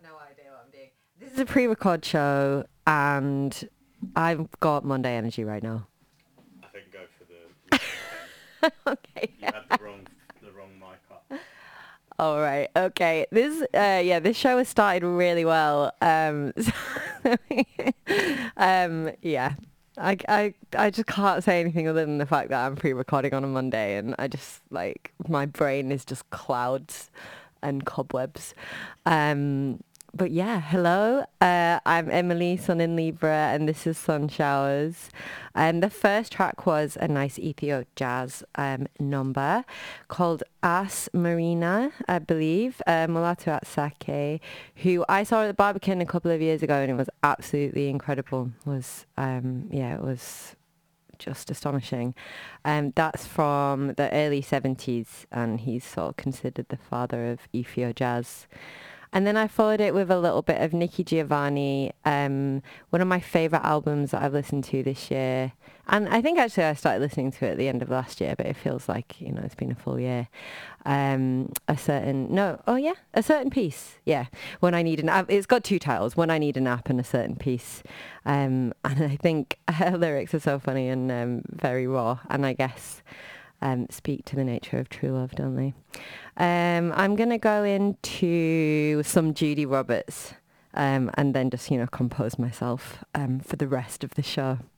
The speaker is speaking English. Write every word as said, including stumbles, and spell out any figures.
no idea what I'm doing. This is a pre-record show, and I've got Monday energy right now. I think go for the again. Okay. You had the wrong the wrong mic up. All right. Okay. This, uh, yeah, this show has started really well. Um, so um, yeah. I, I, I just can't say anything other than the fact that I'm pre-recording on a Monday, and I just, like, my brain is just clouds and cobwebs. Um, but yeah, hello. Uh, I'm Emily, Sun in Libra, and this is Sun Showers. And the first track was a nice Ethio jazz um, number called As Marina, I believe, uh, Mulatu Atsake, who I saw at the Barbican a couple of years ago, and it was absolutely incredible. It was um, yeah, it was just astonishing. Um, that's from the early seventies, and he's sort of considered the father of Ethio jazz. And then I followed it with a little bit of Nikki Giovanni, um, one of my favourite albums that I've listened to this year. And I think actually I started listening to it at the end of last year, but it feels like, you know, it's been a full year. Um, a certain, no, oh yeah, a certain piece. Yeah, When I Need a Nap. It's got two titles, When I Need a Nap and A Certain Piece. Um, and I think her lyrics are so funny and um, very raw. And I guess um, speak to the nature of true love, don't they? Um, I'm going to go into some Judy Roberts um, and then just, you know, compose myself um, for the rest of the show.